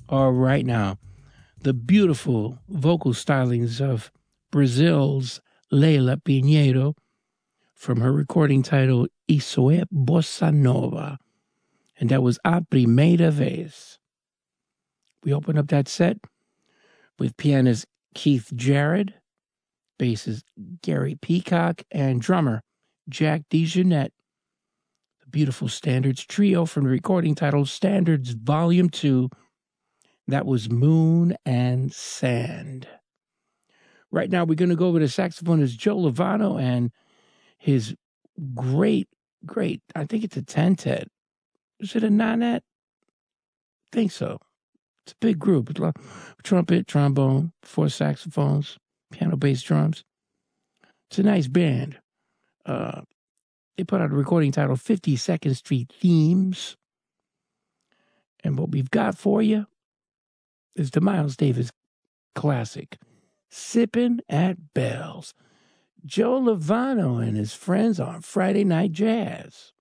are right now the beautiful vocal stylings of Brazil's Leila Pinheiro from her recording titled Isso é Bossa Nova. And that was A Primeira Vez. We open up that set with pianist Keith Jarrett, bassist Gary Peacock, and drummer Jack DeJohnette. The beautiful Standards Trio from the recording titled Standards Volume 2. That was Moon and Sand. Right now, we're going to go over to saxophonist Joe Lovano and his great, I think it's a tentet. Is it a nonet? I think so. It's a big group. It's trumpet, trombone, 4 saxophones, piano, bass, drums. It's a nice band. They put out a recording titled 52nd Street Themes. And what we've got for you is the Miles Davis classic, Sippin' at Bell's. Joe Lovano and his friends on Friday Night Jazz.